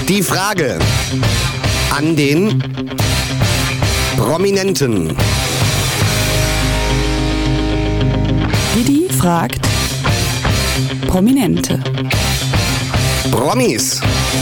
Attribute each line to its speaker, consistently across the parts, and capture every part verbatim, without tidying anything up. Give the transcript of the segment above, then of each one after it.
Speaker 1: Die Frage an den Prominenten.
Speaker 2: Didi fragt Prominente.
Speaker 1: Promis.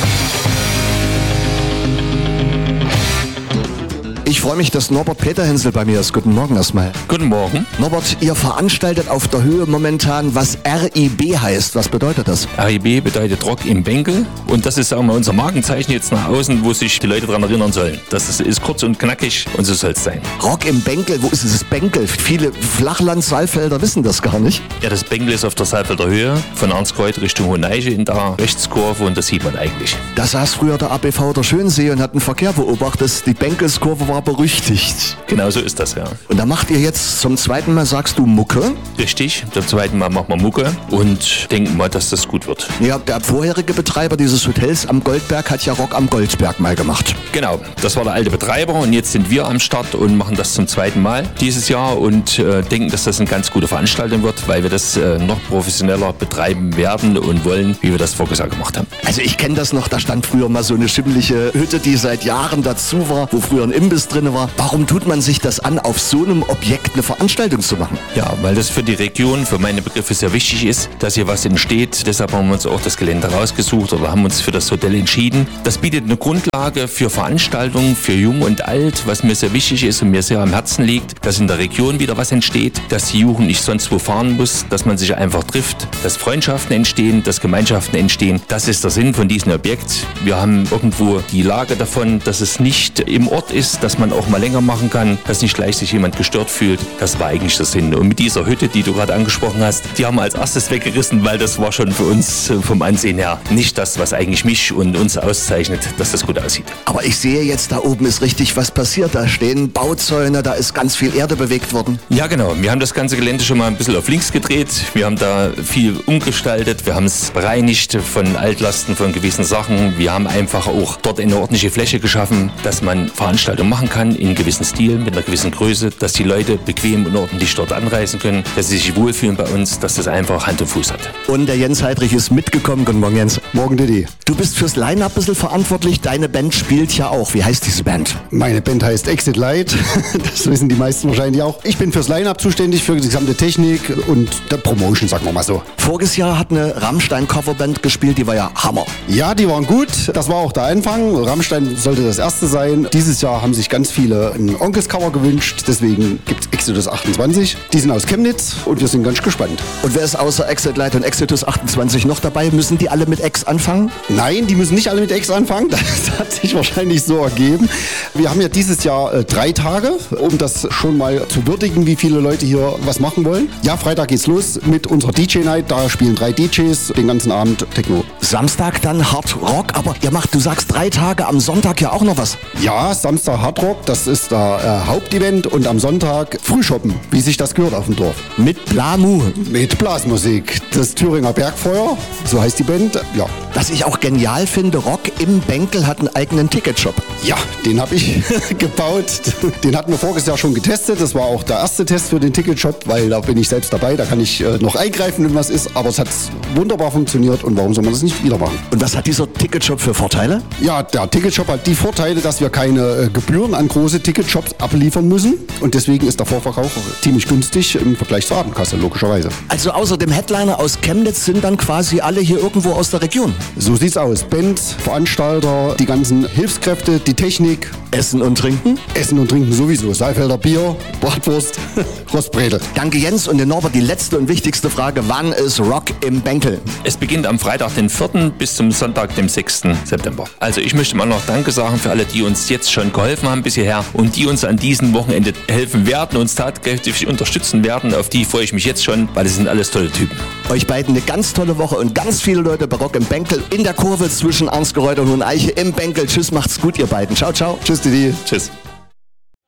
Speaker 1: Ich freue mich, dass Norbert Peterhensel bei mir ist. Guten Morgen erstmal.
Speaker 3: Guten Morgen.
Speaker 1: Norbert, ihr veranstaltet auf der Höhe momentan, was R I B heißt. Was bedeutet das?
Speaker 3: R I B bedeutet Rock im Bänkel und das ist, sagen wir, unser Markenzeichen jetzt nach außen, wo sich die Leute daran erinnern sollen. Das ist, ist kurz und knackig und so soll es sein.
Speaker 1: Rock im Bänkel, wo ist dieses Bänkel? Viele Flachland-Saalfelder wissen das gar nicht.
Speaker 3: Ja, das Bänkel ist auf der Saalfelder Höhe von Arnskreuth Richtung Hoheneiche in der Rechtskurve und das sieht man eigentlich.
Speaker 1: Da saß früher der A B V der Schönsee und hat den Verkehr beobachtet. Die Bänkelskurve war berüchtigt.
Speaker 3: Genau so ist das, ja.
Speaker 1: Und da macht ihr jetzt zum zweiten Mal, sagst du, Mucke?
Speaker 3: Richtig, zum zweiten Mal machen wir Mucke und denken mal, dass das gut wird.
Speaker 1: Ja, der vorherige Betreiber dieses Hotels am Goldberg hat ja Rock am Goldberg mal gemacht.
Speaker 3: Genau, das war der alte Betreiber und jetzt sind wir am Start und machen das zum zweiten Mal dieses Jahr und äh, denken, dass das eine ganz gute Veranstaltung wird, weil wir das äh, noch professioneller betreiben werden und wollen, wie wir das voriges Jahr gemacht haben.
Speaker 1: Also ich kenne das noch, da stand früher mal so eine schimmelige Hütte, die seit Jahren dazu war, wo früher ein Imbiss drin war. Warum tut man sich das an, auf so einem Objekt eine Veranstaltung zu machen?
Speaker 3: Ja, weil das für die Region, für meine Begriffe sehr wichtig ist, dass hier was entsteht. Deshalb haben wir uns auch das Gelände rausgesucht oder haben uns für das Hotel entschieden. Das bietet eine Grundlage für Veranstaltungen, für Jung und Alt, was mir sehr wichtig ist und mir sehr am Herzen liegt, dass in der Region wieder was entsteht, dass die Jugend nicht sonst wo fahren muss, dass man sich einfach trifft, dass Freundschaften entstehen, dass Gemeinschaften entstehen. Das ist der Sinn von diesem Objekt. Wir haben irgendwo die Lage davon, dass es nicht im Ort ist, dass man auch mal länger machen kann, dass nicht gleich sich jemand gestört fühlt. Das war eigentlich der Sinn. Und mit dieser Hütte, die du gerade angesprochen hast, die haben wir als erstes weggerissen, weil das war schon für uns vom Ansehen her nicht das, was eigentlich mich und uns auszeichnet, dass das gut aussieht.
Speaker 1: Aber ich sehe jetzt, da oben ist richtig was passiert. Da stehen Bauzäune, da ist ganz viel Erde bewegt worden.
Speaker 3: Ja, genau. Wir haben das ganze Gelände schon mal ein bisschen auf links gedreht. Wir haben da viel umgestaltet. Wir haben es bereinigt von Altlasten, von gewissen Sachen. Wir haben einfach auch dort eine ordentliche Fläche geschaffen, dass man Veranstaltungen machen kann in gewissen Stil, mit einer gewissen Größe, dass die Leute bequem und ordentlich dort anreisen können, dass sie sich wohlfühlen bei uns, dass das einfach Hand und Fuß hat.
Speaker 1: Und der Jens Heidrich ist mitgekommen. Guten Morgen, Jens.
Speaker 4: Morgen, Didi.
Speaker 1: Du bist fürs Line-Up ein bisschen verantwortlich. Deine Band spielt ja auch. Wie heißt diese Band?
Speaker 4: Meine Band heißt Exit Light. Das wissen die meisten wahrscheinlich auch. Ich bin fürs Line-Up zuständig, für die gesamte Technik und der Promotion, sagen wir mal so.
Speaker 1: Voriges Jahr hat eine Rammstein-Coverband gespielt, die war ja Hammer.
Speaker 4: Ja, die waren gut. Das war auch der Anfang. Rammstein sollte das erste sein. Dieses Jahr haben sich ganz viele ein Onkels-Cover gewünscht. Deswegen gibt es Exodus achtundzwanzig. Die sind aus Chemnitz und wir sind ganz gespannt.
Speaker 1: Und wer ist außer Exit Light und Exodus achtundzwanzig noch dabei? Müssen die alle mit X anfangen?
Speaker 4: Nein, die müssen nicht alle mit X anfangen. Das hat sich wahrscheinlich so ergeben. Wir haben ja dieses Jahr äh, drei Tage, um das schon mal zu würdigen, wie viele Leute hier was machen wollen. Ja, Freitag geht's los mit unserer D J-Night. Da spielen drei D Js den ganzen Abend Techno.
Speaker 1: Samstag dann Hard Rock, aber ihr macht, du sagst drei Tage, am Sonntag ja auch noch was.
Speaker 4: Ja, Samstag Hard Rock, das ist der äh, Hauptevent und am Sonntag Frühshoppen, wie sich das gehört auf dem Dorf.
Speaker 1: Mit Blamu.
Speaker 4: Mit Blasmusik. Das Thüringer Bergfeuer, so heißt die Band, ja.
Speaker 1: Was ich auch genial finde, Rock im Bänkel hat einen eigenen Ticketshop.
Speaker 4: Ja, den habe ich gebaut. Den hatten wir voriges Jahr schon getestet. Das war auch der erste Test für den Ticketshop, weil da bin ich selbst dabei. Da kann ich äh, noch eingreifen, wenn was ist. Aber es hat wunderbar funktioniert und warum soll man das nicht wieder machen?
Speaker 1: Und was hat dieser Ticketshop für Vorteile?
Speaker 4: Ja, der Ticketshop hat die Vorteile, dass wir keine äh, Gebühren an große Ticketshops abliefern müssen. Und deswegen ist der Vorverkauf ziemlich günstig im Vergleich zur Abendkasse, logischerweise.
Speaker 1: Also außer dem Headliner aus Chemnitz sind dann quasi alle hier irgendwo aus der Region?
Speaker 4: So sieht's aus. Bands, Veranstalter, die ganzen Hilfskräfte, die Technik.
Speaker 1: Essen und Trinken?
Speaker 4: Essen und Trinken sowieso. Saalfelder Bier, Bratwurst, Rostbredel.
Speaker 1: Danke Jens und den Norbert. Die letzte und wichtigste Frage. Wann ist Rock im Bänkel?
Speaker 3: Es beginnt am Freitag, den vierten bis zum Sonntag, dem sechsten September. Also ich möchte mal noch Danke sagen für alle, die uns jetzt schon geholfen haben bis hierher und die uns an diesem Wochenende helfen werden, uns tatkräftig unterstützen werden. Auf die freue ich mich jetzt schon, weil es sind alles tolle Typen.
Speaker 1: Euch beiden eine ganz tolle Woche und ganz viele Leute bei Rock im Bänkel in der Kurve zwischen Arnskreuth und Hoheneiche im Bänkel. Tschüss, macht's gut, ihr beiden. Ciao, ciao.
Speaker 4: Tschüss, Didi.
Speaker 3: Tschüss.